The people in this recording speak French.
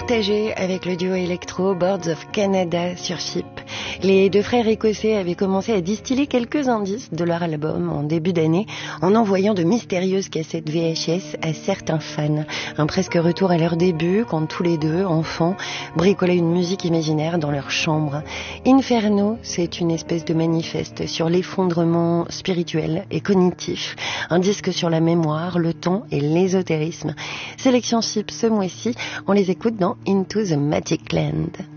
partagé avec le duo électro Birds of Canada sur Chip. Les deux frères écossais avaient commencé à distiller quelques indices de leur album en début d'année en envoyant de mystérieuses cassettes VHS à certains fans. Un presque retour à leur début quand tous les deux, enfants, bricolaient une musique imaginaire dans leur chambre. Inferno, c'est une espèce de manifeste sur l'effondrement spirituel et cognitif. Un disque sur la mémoire, le temps et l'ésotérisme. Sélection Chip ce mois-ci, on les écoute dans Into the Magic Land.